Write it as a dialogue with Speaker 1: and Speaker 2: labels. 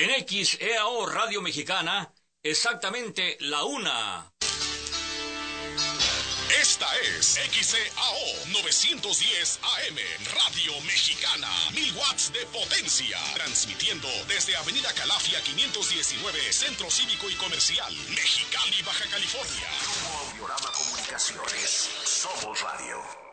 Speaker 1: En XEAO Radio Mexicana, exactamente la 1.
Speaker 2: Esta es XEAO 910 AM, Radio Mexicana, 1000 watts de potencia, transmitiendo desde Avenida Calafia 519, Centro Cívico y Comercial, Mexicali, Baja California.
Speaker 3: Grupo Audiorama Comunicaciones, somos radio.